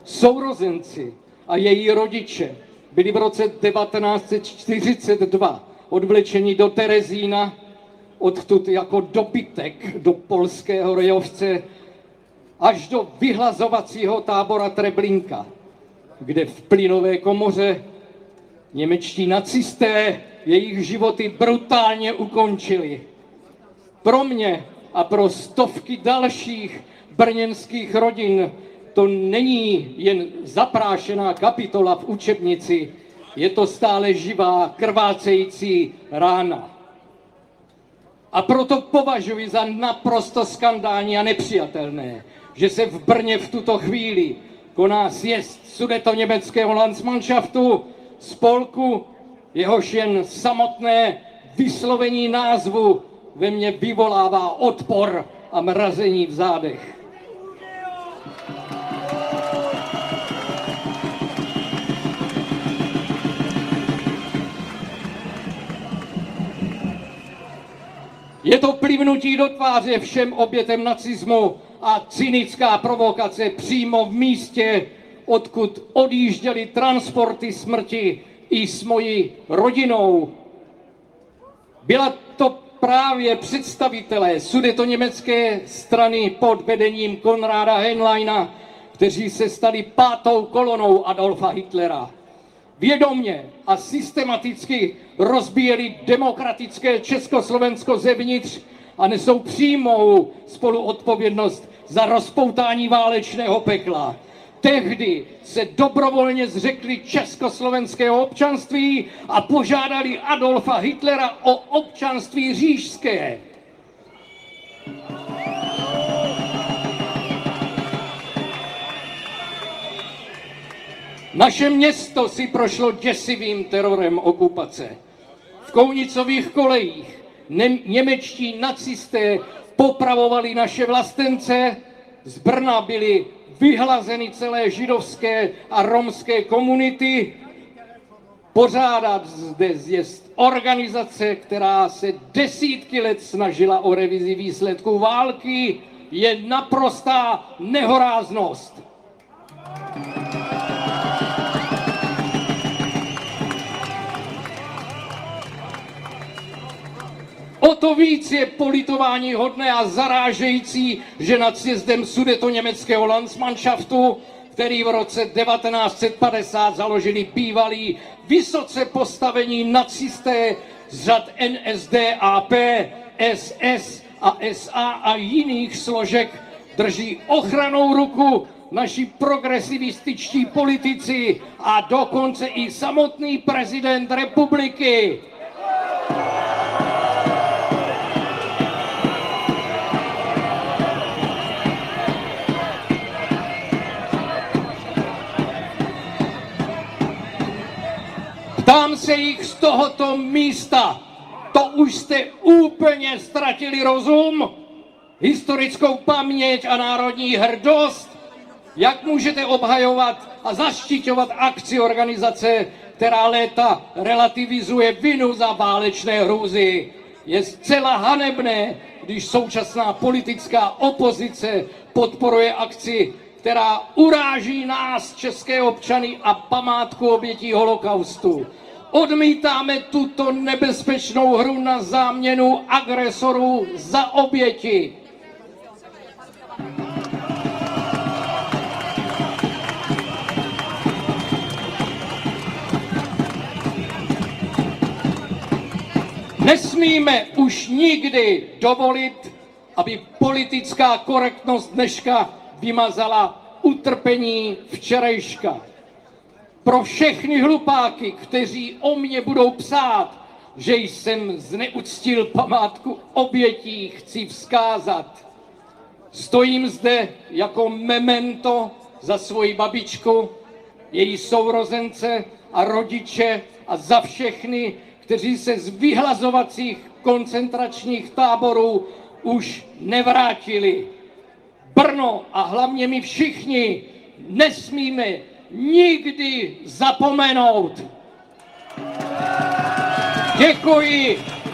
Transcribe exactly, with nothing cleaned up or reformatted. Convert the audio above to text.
Sourozenci a její rodiče byli v roce devatenáct set čtyřicet dva odvlečeni do Terezína, odtud jako dobytek do polského Rejovce až do vyhlazovacího tábora Treblinka, kde v plynové komoře němečtí nacisté jejich životy brutálně ukončili. Pro mě a pro stovky dalších brněnských rodin to není jen zaprášená kapitola v učebnici, je to stále živá, krvácející rána. A proto považuji za naprosto skandální a nepřijatelné, že se v Brně v tuto chvíli koná sjezd sudetoněmeckého Landsmannschaftu, spolku, jehož jen samotné vyslovení názvu ve mně vyvolává odpor a mrazení v zádech. Je to plivnutí do tváře všem obětem nacismu a cynická provokace přímo v místě, odkud odjížděly transporty smrti i s mojí rodinou. Byla to právě představitelé sudetoněmecké strany pod vedením Konráda Henleina, kteří se stali pátou kolonou Adolfa Hitlera. Vědomně a systematicky rozbíjeli demokratické Československo zevnitř a nesou přímou spoluodpovědnost za rozpoutání válečného pekla. Tehdy se dobrovolně zřekli československého občanství a požádali Adolfa Hitlera o občanství říšské. Naše město si prošlo děsivým terorem okupace. V Kounicových kolejích němečtí nacisté popravovali naše vlastence, z Brna byly vyhlazeny celé židovské a romské komunity. Pořádat zde sjezd organizace, která se desítky let snažila o revizi výsledků války, je naprostá nehoráznost. O to víc je politování hodné a zarážející, že nad sjezdem sudetoněmeckého Landsmannschaftu, který v roce devatenáct set padesát založili bývalí vysoce postavení nacisté z řad N S D A P, S S a S A a jiných složek, drží ochranou ruku naši progresivističtí politici a dokonce i samotný prezident republiky. Ptám se jich z tohoto místa, to už jste úplně ztratili rozum, historickou paměť a národní hrdost? Jak můžete obhajovat a zaštiťovat akci organizace, která léta relativizuje vinu za válečné hrůzy? Je zcela hanebné, když současná politická opozice podporuje akci, která uráží nás, české občany a památku obětí holokaustu. Odmítáme tuto nebezpečnou hru na záměnu agresorů za oběti. Nesmíme už nikdy dovolit, aby politická korektnost dneška vymazala utrpení včerejška. Pro všechny hlupáky, kteří o mě budou psát, že jsem zneuctil památku obětí, chci vzkázat. Stojím zde jako memento za svoji babičku, její sourozence a rodiče a za všechny, kteří se z vyhlazovacích koncentračních táborů už nevrátili. Brno a hlavně my všichni nesmíme nikdy zapomenout. Děkuji.